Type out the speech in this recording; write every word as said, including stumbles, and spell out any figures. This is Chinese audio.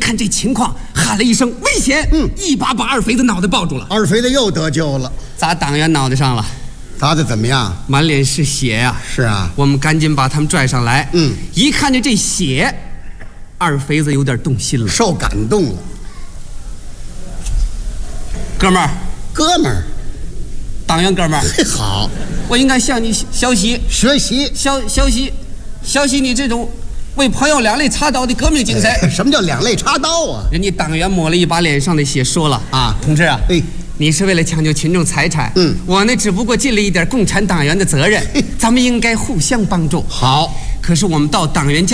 看这情况，喊了一声危险，嗯，一把把二肥子脑袋抱住了。 二肥子又得救了， 砸党员脑袋上了， 砸的怎么样？ 满脸是血呀、啊！ 是啊， 我们赶紧把他们拽上来。嗯，一看见这血，二肥子有点动心了， 受感动了。 哥们儿， 哥们儿， 党员哥们儿， 好， 我应该向你学习学习， 学学习，学习你这种为朋友两肋插刀的革命精神。 哎、什么叫两肋插刀啊？ 人家党员抹了一把脸上的血，说了啊， 同志啊， 哎， 你是为了抢救群众财产，嗯，我呢只不过尽了一点共产党员的责任，咱们应该互相帮助。 好， 可是我们到党员家。